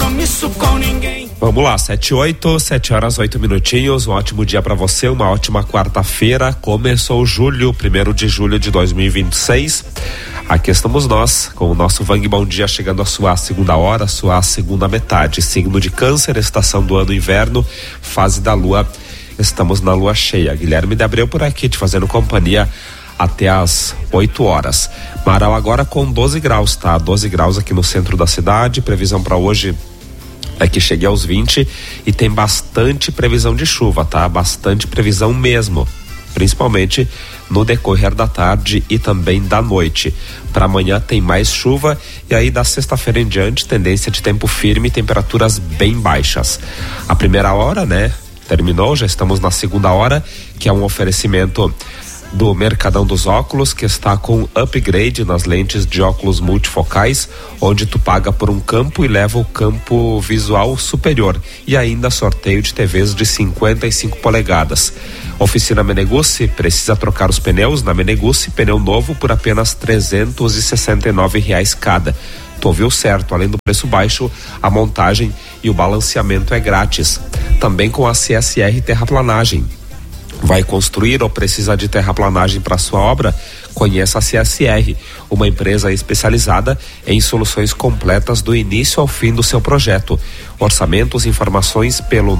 compromisso com ninguém. Vamos lá, 7 horas 8 minutinhos, um ótimo dia para você, uma ótima quarta-feira. Começou julho, 1º de julho de 2026. Aqui estamos nós, com o nosso Vang Bom Dia, chegando à sua segunda hora, sua segunda metade. Signo de Câncer, estação do ano inverno, fase da lua. Estamos na lua cheia. Guilherme de Abreu por aqui, te fazendo companhia até às 8 horas. Marau agora com 12 graus, tá? 12 graus aqui no centro da cidade. Previsão para hoje é que chegue aos 20 e tem bastante previsão de chuva, tá? Bastante previsão mesmo, principalmente no decorrer da tarde e também da noite. Para amanhã tem mais chuva e aí da sexta-feira em diante tendência de tempo firme e temperaturas bem baixas. A primeira hora, né, terminou, já estamos na segunda hora, que é um oferecimento do Mercadão dos Óculos, que está com upgrade nas lentes de óculos multifocais, onde tu paga por um campo e leva o campo visual superior, e ainda sorteio de TVs de 55 polegadas. Oficina Menegucci, precisa trocar os pneus? Na Menegucci, pneu novo por apenas R$369 cada. Tu ouviu certo, além do preço baixo, a montagem e o balanceamento é grátis. Também com a CSR Terraplanagem. Vai construir ou precisa de terraplanagem para sua obra? Conheça a CSR, uma empresa especializada em soluções completas do início ao fim do seu projeto. Orçamentos, informações pelo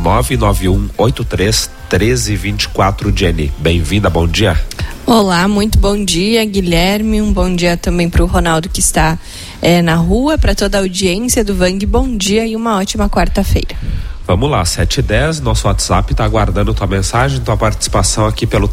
991831324. Jenny, bem-vinda, bom dia. Olá, muito bom dia, Guilherme. Um bom dia também para o Ronaldo, que está na rua, para toda a audiência do Vang. Bom dia e uma ótima quarta-feira. Vamos lá, 7h10, nosso WhatsApp está aguardando tua mensagem, tua participação aqui pelo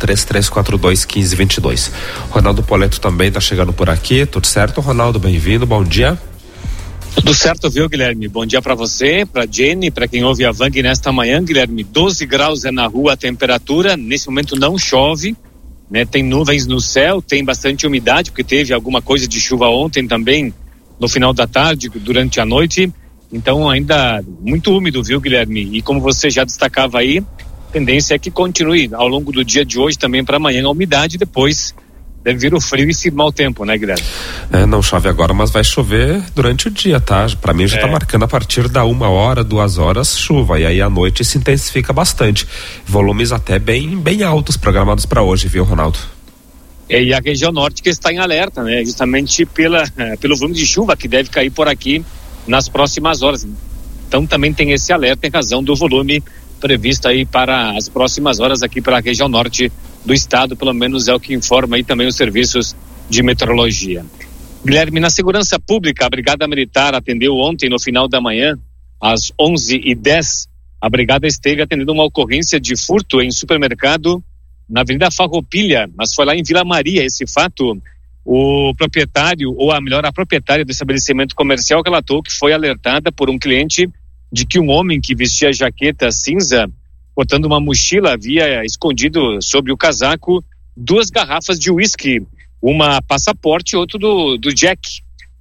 3342-1522. Ronaldo Poleto também está chegando por aqui, tudo certo, Ronaldo? Bem-vindo, bom dia. Tudo certo, viu, Guilherme? Bom dia para você, para Jenny, para quem ouve a Vang nesta manhã, Guilherme. 12 graus é na rua a temperatura, nesse momento não chove, né? Tem nuvens no céu, tem bastante umidade, porque teve alguma coisa de chuva ontem também, no final da tarde, durante a noite. Então ainda muito úmido, viu, Guilherme? E como você já destacava aí, a tendência é que continue ao longo do dia de hoje também para amanhã a umidade, depois deve vir o frio e firmar o tempo, né, Guilherme? Não chove agora, mas vai chover durante o dia, tá? Para mim já tá marcando a partir da 1 hora, 2 horas chuva, e aí à noite se intensifica bastante. Volumes até bem altos programados para hoje, viu, Ronaldo? E a região norte que está em alerta, né? Justamente pelo volume de chuva que deve cair por aqui nas próximas horas. Então também tem esse alerta em razão do volume previsto aí para as próximas horas aqui para a região norte do estado, pelo menos é o que informa aí também os serviços de meteorologia. Guilherme, na segurança pública, a Brigada Militar atendeu ontem no final da manhã, às 11h10, a Brigada esteve atendendo uma ocorrência de furto em supermercado na Avenida Farroupilha, mas foi lá em Vila Maria esse fato. O proprietário, ou a proprietária do estabelecimento comercial relatou que foi alertada por um cliente de que um homem que vestia jaqueta cinza, portando uma mochila, havia escondido sobre o casaco 2 garrafas de uísque, uma passaporte e outra do Jack,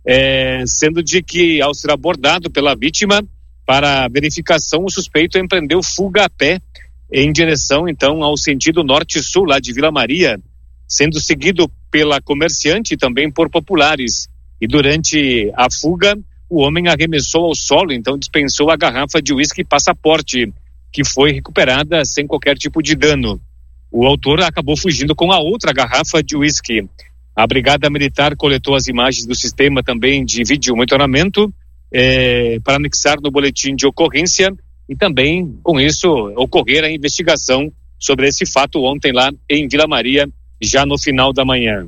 sendo de que ao ser abordado pela vítima para verificação, o suspeito empreendeu fuga a pé em direção então ao sentido norte-sul lá de Vila Maria, sendo seguido pela comerciante e também por populares. E durante a fuga, o homem arremessou ao solo, então dispensou a garrafa de uísque passaporte, que foi recuperada sem qualquer tipo de dano. O autor acabou fugindo com a outra garrafa de uísque. A Brigada Militar coletou as imagens do sistema também de vídeo monitoramento para anexar no boletim de ocorrência e também, com isso, ocorrer a investigação sobre esse fato ontem lá em Vila Maria, já no final da manhã.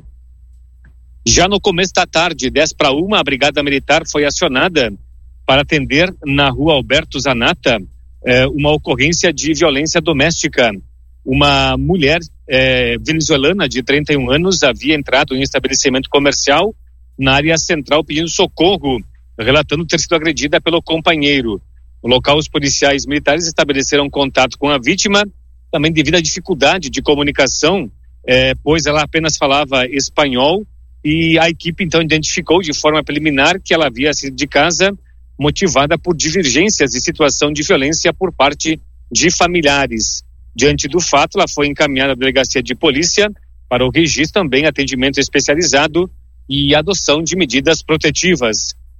Já no começo da tarde, 10:50, a Brigada Militar foi acionada para atender na rua Alberto Zanata uma ocorrência de violência doméstica. Uma mulher venezuelana de 31 anos havia entrado em um estabelecimento comercial na área central pedindo socorro, relatando ter sido agredida pelo companheiro. No local, os policiais militares estabeleceram contato com a vítima, também devido à dificuldade de comunicação, pois ela apenas falava espanhol, e a equipe então identificou de forma preliminar que ela havia saído de casa motivada por divergências e situação de violência por parte de familiares. Diante do fato, ela foi encaminhada à delegacia de polícia para o registro, também atendimento especializado e adoção de medidas protetivas.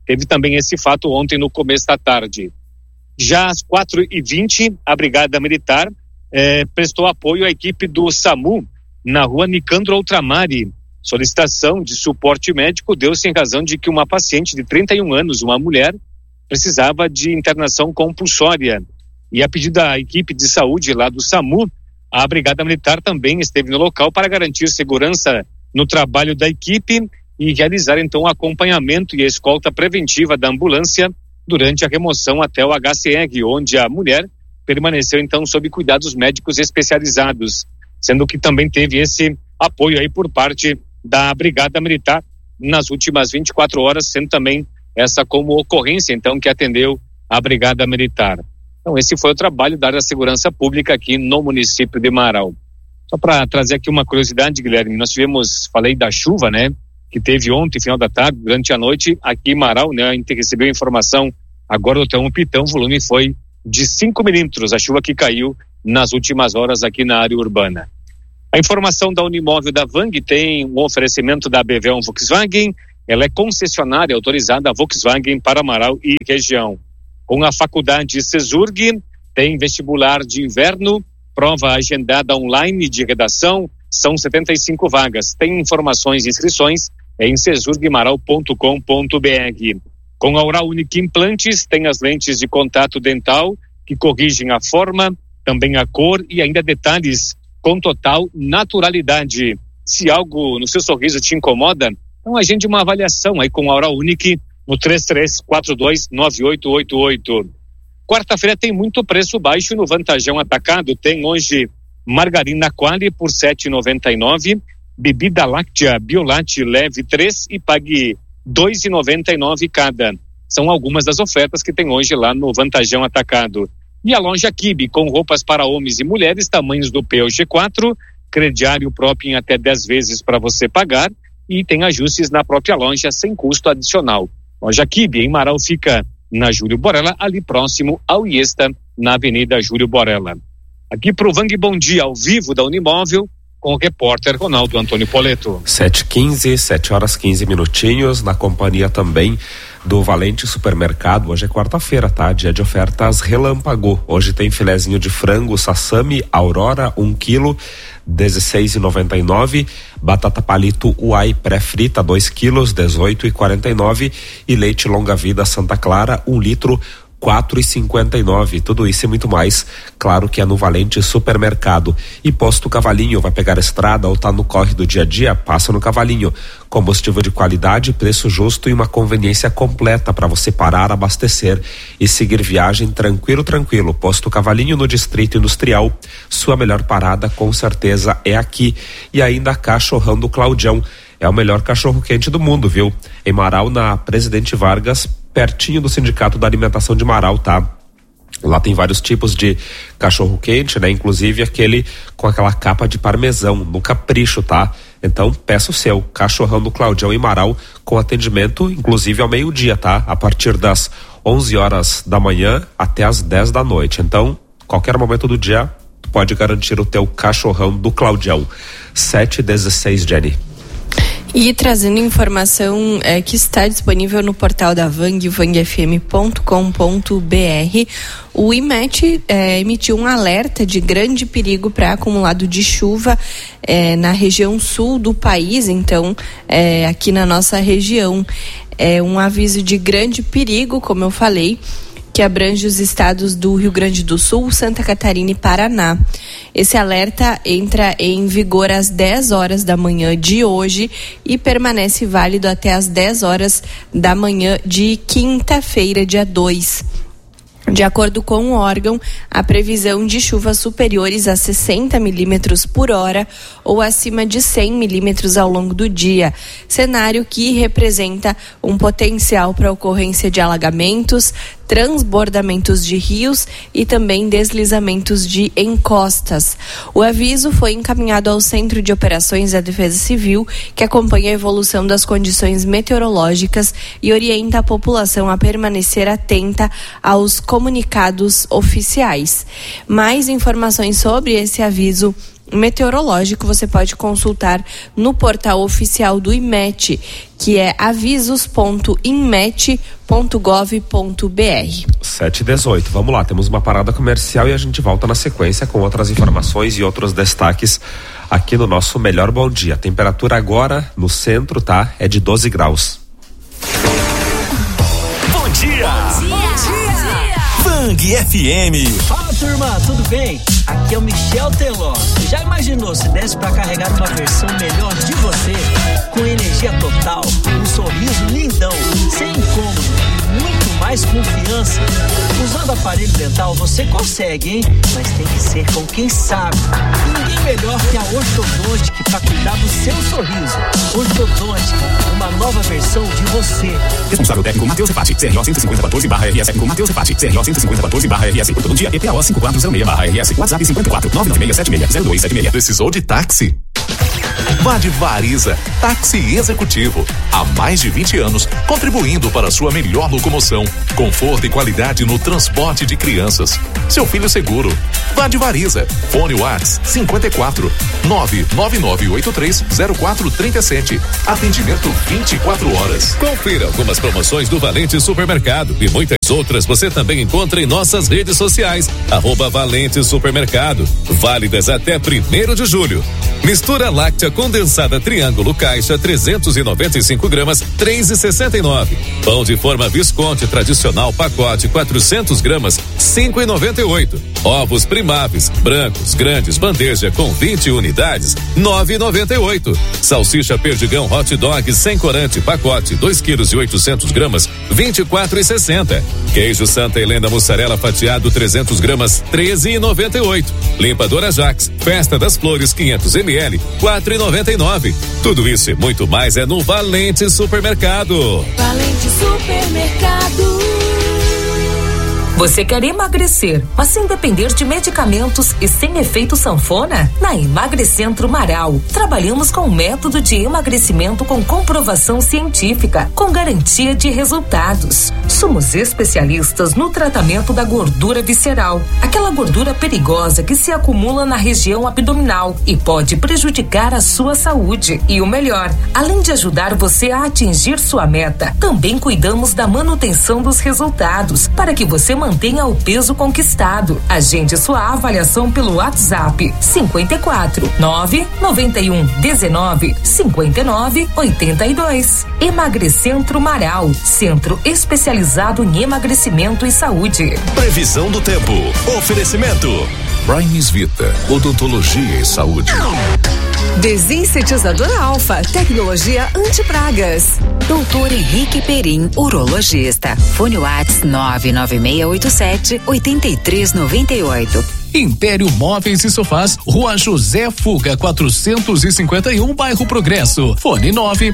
teve também esse fato ontem no começo da tarde. Já às 4h20, a Brigada Militar prestou apoio à equipe do SAMU na rua Nicandro Outramari. Solicitação de suporte médico deu-se em razão de que uma paciente de 31 anos, uma mulher, precisava de internação compulsória. E a pedido da equipe de saúde lá do SAMU, a Brigada Militar também esteve no local para garantir segurança no trabalho da equipe e realizar então o acompanhamento e a escolta preventiva da ambulância durante a remoção até o HCR, onde a mulher permaneceu então sob cuidados médicos especializados, sendo que também teve esse apoio aí por parte da Brigada Militar nas últimas 24 horas, sendo também essa como ocorrência então que atendeu a Brigada Militar. Então esse foi o trabalho da área da segurança pública aqui no município de Marau. Só para trazer aqui uma curiosidade, Guilherme, nós falei da chuva, né, que teve ontem, final da tarde, durante a noite, aqui em Marau, né, a gente recebeu informação agora do Tão Pitão, o volume foi de 5 milímetros, a chuva que caiu nas últimas horas aqui na área urbana. A informação da Unimóvel da Vang tem um oferecimento da BV1 Volkswagen, ela é concessionária autorizada Volkswagen para Marau e região. Com a faculdade CESURG, tem vestibular de inverno, prova agendada online de redação, são 75 vagas. Tem informações e inscrições em cesurgmarau.com.br. Com a Oral Unique Implantes, tem as lentes de contato dental que corrigem a forma, também a cor e ainda detalhes com total naturalidade. Se algo no seu sorriso te incomoda, então agende uma avaliação aí com a Oral Unique no 33429888. Quarta-feira tem muito preço baixo no Vantajão Atacado. Tem hoje margarina Quali por R$ 7,99, bebida láctea Biolate leve 3 e pague R$ 2,99 cada. São algumas das ofertas que tem hoje lá no Vantajão Atacado. E a loja Kibe, com roupas para homens e mulheres, tamanhos do P ao G4, crediário próprio em até 10 vezes para você pagar e tem ajustes na própria loja sem custo adicional. Loja Kibe, em Marau, fica na Júlio Borella, ali próximo ao Iesta, na Avenida Júlio Borella. Aqui pro Vang Bom Dia, ao vivo da Unimóvel, com o repórter Ronaldo Antônio Poleto. 7h15, 7h15, na companhia também do Valente Supermercado. Hoje é quarta-feira, tá? Dia de ofertas relâmpago. Hoje tem filezinho de frango Sassami Aurora, 1 quilo, R$16,99. Batata palito Uai pré-frita, 2 quilos, R$18,49. E leite longa vida Santa Clara, 1 litro, R$4,59. Tudo isso e muito mais, claro que é no Valente Supermercado. E Posto Cavalinho, vai pegar a estrada ou tá no corre do dia a dia? Passa no Cavalinho. Combustível de qualidade, preço justo e uma conveniência completa para você parar, abastecer e seguir viagem tranquilo. Posto Cavalinho no Distrito Industrial. Sua melhor parada com certeza é aqui. E ainda a Cachorrão do Claudião. É o melhor cachorro quente do mundo, viu? Em Marau, na Presidente Vargas, pertinho do Sindicato da Alimentação de Marau, tá? Lá tem vários tipos de cachorro quente, né? Inclusive aquele com aquela capa de parmesão, no capricho, tá? Então peça o seu, Cachorrão do Claudião em Marau, com atendimento inclusive ao meio-dia, tá? A partir das 11 horas da manhã até as 10 da noite. Então, qualquer momento do dia, tu pode garantir o teu Cachorrão do Claudião. 7h16, Jenny. E trazendo informação que está disponível no portal da Vang, vangfm.com.br, o IMET emitiu um alerta de grande perigo para acumulado de chuva na região sul do país, então aqui na nossa região. É um aviso de grande perigo, como eu falei, que abrange os estados do Rio Grande do Sul, Santa Catarina e Paraná. Esse alerta entra em vigor às 10 horas da manhã de hoje e permanece válido até às 10 horas da manhã de quinta-feira, dia 2. De acordo com o órgão, a previsão de chuvas superiores a 60 milímetros por hora ou acima de 100 milímetros ao longo do dia, cenário que representa um potencial para a ocorrência de alagamentos, transbordamentos de rios e também deslizamentos de encostas. O aviso foi encaminhado ao Centro de Operações da Defesa Civil, que acompanha a evolução das condições meteorológicas e orienta a população a permanecer atenta aos comunicados oficiais. Mais informações sobre esse aviso meteorológico, você pode consultar no portal oficial do IMET, que é avisos.inmet.gov.br. 7h18. Vamos lá, temos uma parada comercial e a gente volta na sequência com outras informações e outros destaques aqui no nosso Melhor Bom Dia. A temperatura agora no centro, tá? É de 12 graus. Bom dia! Bom dia! Bang FM. Fala, turma, tudo bem? Aqui é o Michel Teló. Já imaginou se desse pra carregar uma versão melhor de você? Com energia total, um sorriso lindão, sem incômodo e muito mais confiança. Usando aparelho dental você consegue, hein? Mas tem que ser com quem sabe. E ninguém melhor que a Ortodontic pra cuidar do seu sorriso. Ortodontic, uma nova versão de você. Responsável técnico Matheus Refati, CRO 15014/RS. Técnico Matheus Refati, CRO 15014/RS. Ortodontia EPAO 5406/RS. WhatsApp 54-99676-0276. Precisou de táxi? Vá de Variza, táxi executivo. Há mais de 20 anos, contribuindo para a sua melhor locomoção, conforto e qualidade no transporte de crianças. Seu filho seguro. Vá de Variza. Fone WhatsApp 54 999830437. Atendimento 24 horas. Confira algumas promoções do Valente Supermercado e muitas outras você também encontra em nossas redes sociais. @Valente Supermercado. Válidas até 1º de julho. Mistura láctea condensada Triângulo Caixa 395 gramas, 3,69. Pão de forma Visconti tradicional pacote 400 gramas, 5,98. Ovos Primaves brancos grandes bandeja com 20 unidades, 9,98. Salsicha Perdigão hot dog sem corante pacote 2,8 kg, 24,60. Queijo Santa Helena mussarela fatiado 300 gramas, 13,98. Limpadora Jax Festa das Flores 500 ml, 4,99. Tudo isso e muito mais é no Valente Supermercado. Valente Supermercado. Você quer emagrecer, mas sem depender de medicamentos e sem efeito sanfona? Na Emagrecentro Marau, trabalhamos com um método de emagrecimento com comprovação científica, com garantia de resultados. Somos especialistas no tratamento da gordura visceral, aquela gordura perigosa que se acumula na região abdominal e pode prejudicar a sua saúde. E o melhor, além de ajudar você a atingir sua meta, também cuidamos da manutenção dos resultados, para que você mantenha o peso conquistado. Agende sua avaliação pelo WhatsApp 54 991 19 59 82. Emagrecentro Marau, centro especializado em emagrecimento e saúde. Previsão do tempo. Oferecimento Primes Vita, odontologia e saúde. Desinsetizador Alfa, tecnologia antipragas. Doutor Henrique Perim, urologista. Fone WhatsApp 99687-8398. Império Móveis e Sofás, Rua José Fuga 451, bairro Progresso. Fone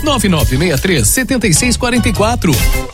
99963-7644.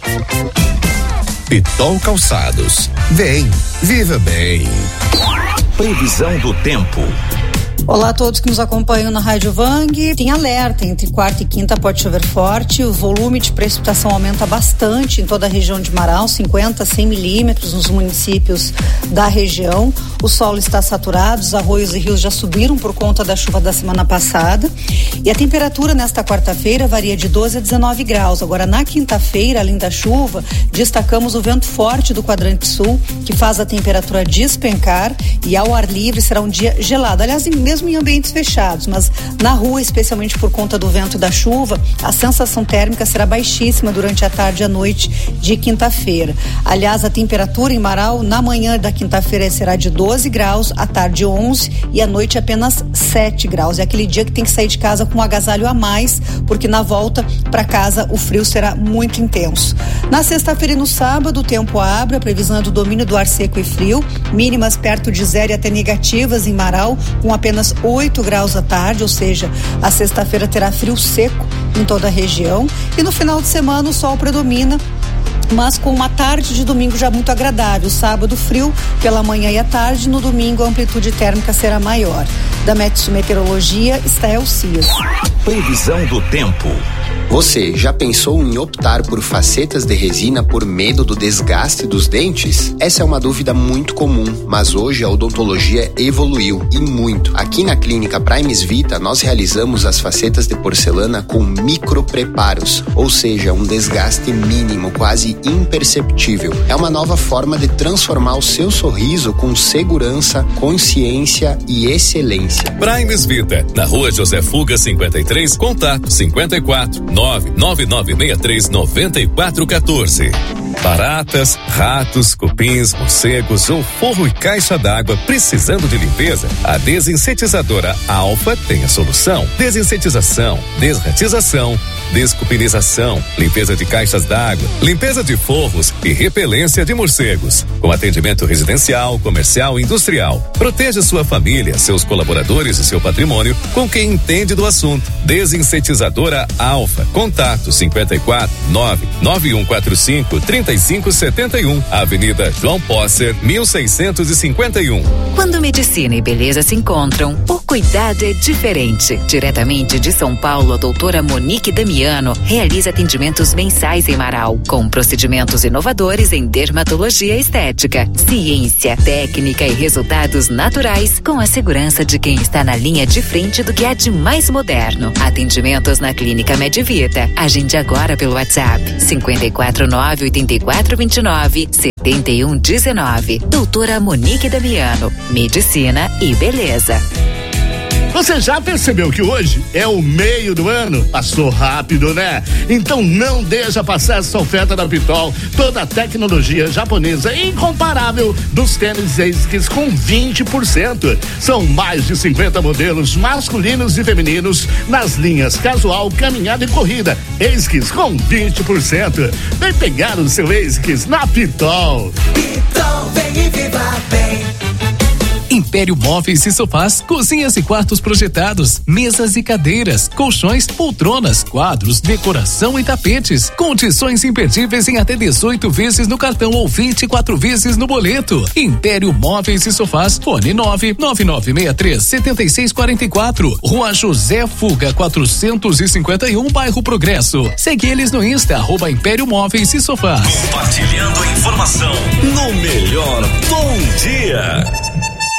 Pitol Calçados. Vem, viva bem. Previsão do tempo. Olá a todos que nos acompanham na Rádio Vang. Tem alerta, entre quarta e quinta pode chover forte, o volume de precipitação aumenta bastante em toda a região de Marau, 50 a 100 milímetros nos municípios da região. O solo está saturado, os arroios e rios já subiram por conta da chuva da semana passada. E a temperatura nesta quarta-feira varia de 12 a 19 graus. Agora, na quinta-feira, além da chuva, destacamos o vento forte do quadrante sul, que faz a temperatura despencar, e ao ar livre será um dia gelado. Aliás, mesmo em ambientes fechados, mas na rua, especialmente por conta do vento e da chuva, a sensação térmica será baixíssima durante a tarde e a noite de quinta-feira. Aliás, a temperatura em Marau na manhã da quinta-feira será de 12 graus, à tarde 11 e à noite apenas 7 graus. É aquele dia que tem que sair de casa com um agasalho a mais, porque na volta para casa o frio será muito intenso. Na sexta-feira e no sábado o tempo abre, a previsão é do domínio do ar seco e frio, mínimas perto de 0 e até negativas em Marau, com apenas 8 graus à tarde, ou seja, a sexta-feira terá frio seco em toda a região, e no final de semana o sol predomina, mas com uma tarde de domingo já muito agradável. Sábado frio pela manhã e à tarde, no domingo a amplitude térmica será maior. Da Metsu Meteorologia, Estael Cias. Previsão do tempo. Você já pensou em optar por facetas de resina por medo do desgaste dos dentes? Essa é uma dúvida muito comum, mas hoje a odontologia evoluiu e muito. Aqui na clínica Primes Vita, nós realizamos as facetas de porcelana com micropreparos, ou seja, um desgaste mínimo, quase imperceptível. É uma nova forma de transformar o seu sorriso com segurança, consciência e excelência. Primes Vita, na Rua José Fuga 53, contato 54 99963 9414. Baratas, ratos, cupins, morcegos ou forro e caixa d'água precisando de limpeza? A desinsetizadora Alfa tem a solução. Desinsetização, desratização, descupinização, limpeza de caixas d'água, limpeza de forros e repelência de morcegos. Com atendimento residencial, comercial e industrial. Proteja sua família, seus colaboradores e seu patrimônio com quem entende do assunto. Desinsetizadora Alfa. Contato 54 99145 3571. Avenida João Posser, 1651. Quando medicina e beleza se encontram, o cuidado é diferente. Diretamente de São Paulo, a doutora Monique Damiano realiza atendimentos mensais em Marau, com procedimentos inovadores em dermatologia e estética, ciência, técnica e resultados naturais, com a segurança de quem está na linha de frente do que há de mais moderno. Atendimentos na Clínica Medivita. Agende agora pelo WhatsApp 549-8429-7119. Doutora Monique Damiano. Medicina e beleza. Você já percebeu que hoje é o meio do ano? Passou rápido, né? Então não deixa passar essa oferta da Pitol. Toda a tecnologia japonesa incomparável dos tênis ASICS com 20%. São mais de 50 modelos masculinos e femininos nas linhas casual, caminhada e corrida. ASICS com 20%. Vem pegar o seu ASICS na Pitol. Pitol, vem e viva bem. Império Móveis e Sofás, cozinhas e quartos projetados, mesas e cadeiras, colchões, poltronas, quadros, decoração e tapetes. Condições imperdíveis em até 18 vezes no cartão ou 24 vezes no boleto. Império Móveis e Sofás, fone 99963-7644, Rua José Fuga 451, bairro Progresso. Segue eles no Insta, @Império Móveis e Sofás. Compartilhando a informação no melhor Bom Dia.